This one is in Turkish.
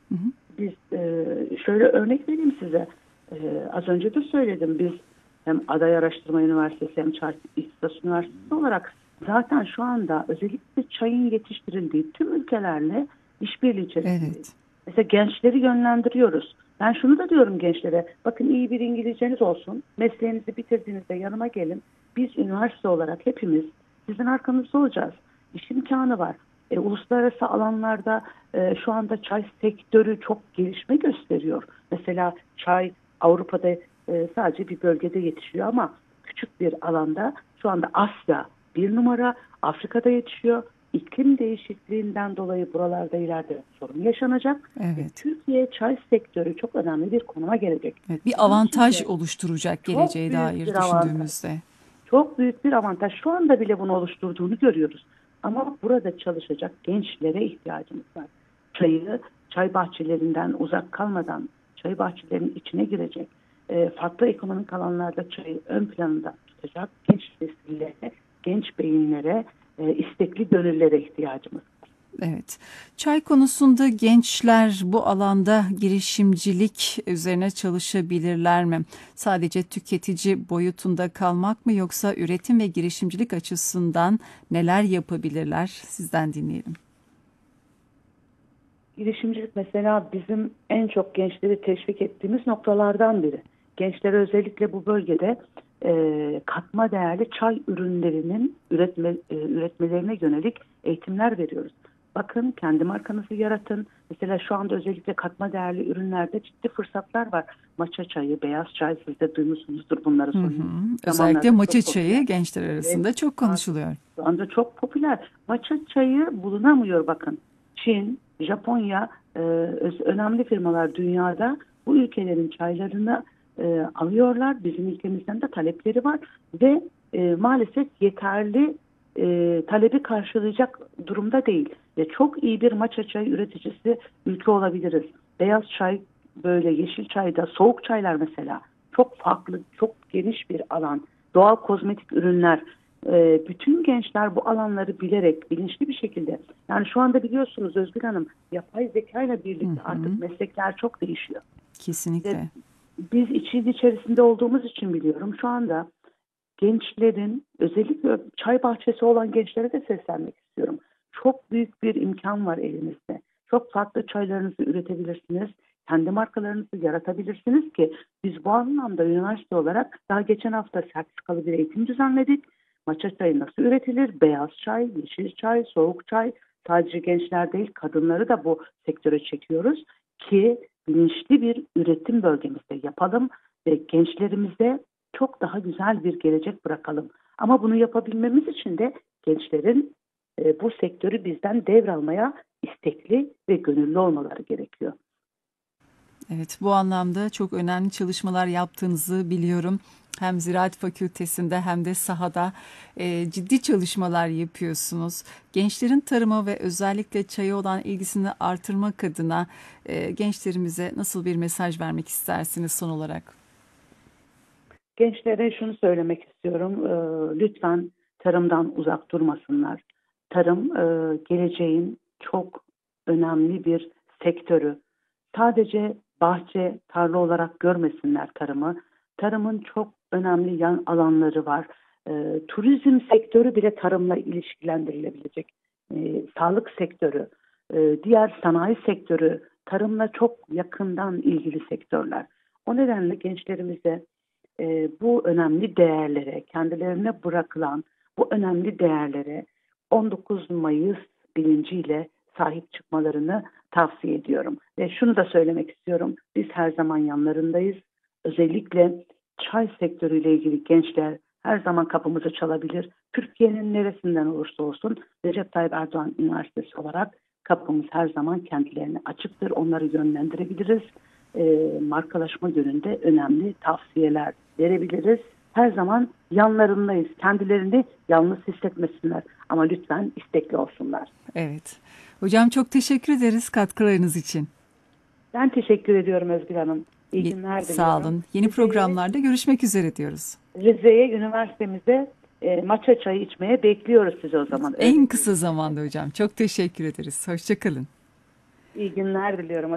Hı hı. Biz şöyle örnek vereyim size. Az önce de söyledim. Biz hem Aday Araştırma Üniversitesi hem Çarşı İstas Üniversitesi olarak zaten şu anda özellikle çayın yetiştirildiği tüm ülkelerle işbirliği içerisindeyiz. Evet. Mesela gençleri yönlendiriyoruz. Ben şunu da diyorum gençlere. Bakın iyi bir İngilizceniz olsun. Mesleğinizi bitirdiğinizde yanıma gelin. Biz üniversite olarak hepimiz sizin arkanızda olacağız. İş imkanı var. Uluslararası alanlarda şu anda çay sektörü çok gelişme gösteriyor. Mesela çay Avrupa'da sadece bir bölgede yetişiyor ama küçük bir alanda şu anda Asya bir numara, Afrika'da yetişiyor. İklim değişikliğinden dolayı buralarda ileride sorun yaşanacak. Evet. Türkiye çay sektörü çok önemli bir konuma gelecek. Evet. Bir Bunun için avantaj de oluşturacak çok geleceğe büyük dair bir avantaj. düşündüğümüzde. Çok büyük bir avantaj. Şu anda bile bunu oluşturduğunu görüyoruz. Ama burada çalışacak gençlere ihtiyacımız var. Çay bahçelerinden uzak kalmadan, çay bahçelerinin içine girecek, farklı ekonomik alanlarda çayı ön planda tutacak genç nesillere, genç beyinlere, istekli gönüllere ihtiyacımız var. Evet. Çay konusunda gençler bu alanda girişimcilik üzerine çalışabilirler mi? Sadece tüketici boyutunda kalmak mı yoksa üretim ve girişimcilik açısından neler yapabilirler? Sizden dinleyelim. Girişimcilik mesela bizim en çok gençleri teşvik ettiğimiz noktalardan biri. Gençlere özellikle bu bölgede katma değerli çay ürünlerinin üretmelerine yönelik eğitimler veriyoruz. Bakın kendi markanızı yaratın. Mesela şu anda özellikle katma değerli ürünlerde ciddi fırsatlar var. Matcha çayı, beyaz çay siz de duymuşsunuzdur bunları Hı son hı. Özellikle zamanlarda matcha çok çayı popüler. gençler Evet, arasında çok konuşuluyor. şu anda çok popüler. Matcha çayı bulunamıyor bakın. Çin, Japonya önemli firmalar dünyada bu ülkelerin çaylarını alıyorlar. Bizim ülkemizden de talepleri var ve maalesef yeterli talebi karşılayacak durumda değil. Ve çok iyi bir matcha çay üreticisi ülke olabiliriz. Beyaz çay, böyle yeşil çayda, soğuk çaylar mesela çok farklı, çok geniş bir alan. Doğal kozmetik ürünler, bütün gençler bu alanları bilerek, bilinçli bir şekilde, yani şu anda biliyorsunuz Özgür Hanım, yapay zeka ile Hı birlikte artık hı. meslekler çok değişiyor. Ve Kesinlikle. biz için içerisinde olduğumuz için biliyorum. Şu anda gençlerin, özellikle çay bahçesi olan gençlere de seslenmek istiyorum. Çok büyük bir imkan var elinizde. Çok farklı çaylarınızı üretebilirsiniz. Kendi markalarınızı yaratabilirsiniz ki biz bu anlamda üniversite olarak daha geçen hafta sertifikalı bir eğitim düzenledik. Matcha çayı nasıl üretilir? Beyaz çay, yeşil çay, soğuk çay. Sadece gençler değil, kadınları da bu sektöre çekiyoruz ki bilinçli bir üretim bölgemizde yapalım ve gençlerimize çok daha güzel bir gelecek bırakalım. Ama bunu yapabilmemiz için de gençlerin bu sektörü bizden devralmaya istekli ve gönüllü olmaları gerekiyor. Evet, bu anlamda çok önemli çalışmalar yaptığınızı biliyorum. Hem Ziraat Fakültesi'nde hem de sahada ciddi çalışmalar yapıyorsunuz. Gençlerin tarıma ve özellikle çaya olan ilgisini artırmak adına gençlerimize nasıl bir mesaj vermek istersiniz son olarak? Gençlere şunu söylemek istiyorum. Lütfen tarımdan uzak durmasınlar. Tarım geleceğin çok önemli bir sektörü. Sadece bahçe, tarla olarak görmesinler tarımı. Tarımın çok önemli yan alanları var. Turizm sektörü bile tarımla ilişkilendirilebilecek. Sağlık sektörü, diğer sanayi sektörü tarımla çok yakından ilgili sektörler. O nedenle gençlerimize bu önemli değerlere, kendilerine bırakılan bu önemli değerlere 19 Mayıs bilinciyle sahip çıkmalarını tavsiye ediyorum. Ve şunu da söylemek istiyorum, biz her zaman yanlarındayız. Özellikle çay sektörüyle ilgili gençler her zaman kapımızı çalabilir. Türkiye'nin neresinden olursa olsun Recep Tayyip Erdoğan Üniversitesi olarak kapımız her zaman kendilerine açıktır. Onları yönlendirebiliriz. Markalaşma yönünde önemli tavsiyeler verebiliriz. Her zaman yanlarındayız. Kendilerini yalnız hissetmesinler ama lütfen istekli olsunlar. Evet. Hocam çok teşekkür ederiz katkılarınız için. Ben teşekkür ediyorum Özgür Hanım. İyi günler Sağ diliyorum. olun. Yeni Rize'ye, programlarda görüşmek üzere diyoruz. Rize'ye üniversitemize matcha çayı içmeye bekliyoruz sizi o zaman. En Öyle kısa söyleyeyim size. zamanda hocam. Çok teşekkür ederiz. Hoşça kalın. İyi günler diliyorum.